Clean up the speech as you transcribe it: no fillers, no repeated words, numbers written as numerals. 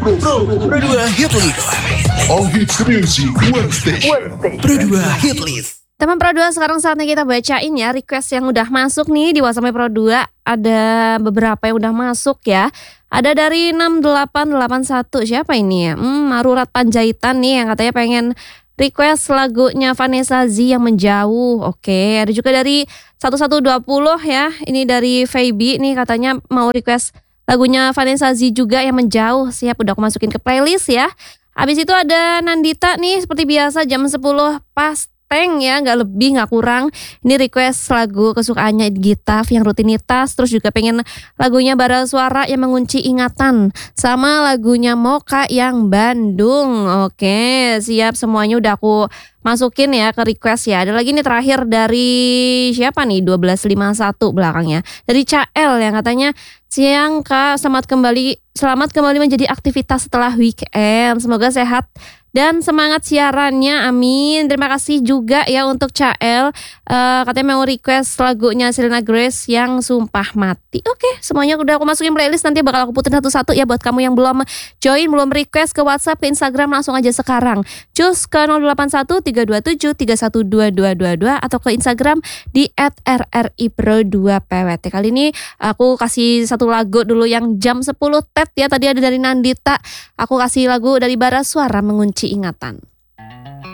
Pro 2 Hit List. All Hits Music One Station. Pro 2 Hit List. Teman Pro 2, sekarang saatnya kita bacain ya request yang udah masuk nih di WhatsApp Pro 2. Ada beberapa yang udah masuk ya. Ada dari 6881, siapa ini ya? Marurat Panjaitan nih yang katanya pengen request lagunya Vanessa Z yang Menjauh. Oke, ada juga dari 1120 ya. Ini dari Feby nih katanya mau request lagunya Vanessa Z juga yang Menjauh. Siap, udah aku masukin ke playlist ya. Habis itu ada Nandita nih seperti biasa jam 10 pas Teng ya, gak lebih gak kurang. Ini request lagu kesukaannya Gita yang Rutinitas. Terus juga pengen lagunya Bara Suara yang Mengunci Ingatan, sama lagunya Moka yang Bandung. Oke, siap, semuanya udah aku masukin ya ke request ya. Ada lagi nih terakhir dari siapa nih, 1251 belakangnya, dari Cael yang katanya siang Kak, selamat kembali menjadi aktivitas setelah weekend. Semoga sehat dan semangat siarannya, amin. Terima kasih juga ya untuk Cael, katanya mau request lagunya Selena Grace yang Sumpah Mati. Oke, semuanya udah aku masukin playlist, nanti bakal aku puterin satu-satu ya. Buat kamu yang belum join, belum request ke WhatsApp, ke Instagram, langsung aja sekarang cus ke 081327312222 atau ke Instagram di @rripro2pwt. Kali ini aku kasih satu lagu dulu yang jam 10 tet ya. Tadi ada dari Nandita, aku kasih lagu dari Bara Suara Mengunci Ingatan.